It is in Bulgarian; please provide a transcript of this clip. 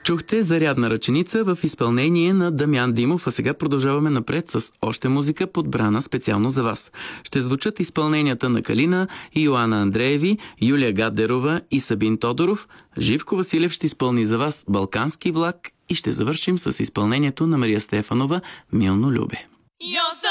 Чухте Зарядна ръченица в изпълнение на Дамян Димов, а сега продължаваме напред с още музика, подбрана специално за вас. Ще звучат изпълненията на Калина и Йоана Андрееви, Юлия Гаддерова и Сабин Тодоров. Живко Василев ще изпълни за вас Балкански влак и ще завършим с изпълнението на Мария Стефанова «Милно любе».